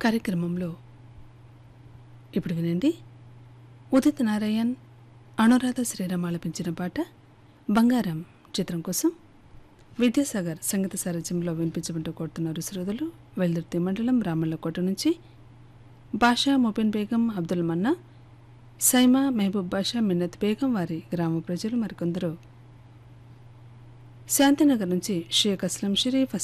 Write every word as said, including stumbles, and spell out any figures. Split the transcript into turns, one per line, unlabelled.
కార్యక్రమంలో ఇప్పుడు వినండి. ఉదిత్ నారాయణ్, అనురాధ శ్రీరామ్ ఆలపించిన పాట బంగారం చిత్రం కోసం విద్యాసాగర్ సంగీత సారథ్యంలో వినిపించమంటూ కోరుతున్నారు శ్రోతలు. వెల్దుర్తి మండలం రామల్లకోట నుంచి బాషా, మొబిన్ బేగం, అబ్దుల్ మన్నా, సైమా, మహబూబ్ బాషా, మిన్నత్ బేగం, వారి గ్రామ ప్రజలు, మరికొందరు శాంతినగర్ నుంచి షేక్ అస్లం షరీఫ్,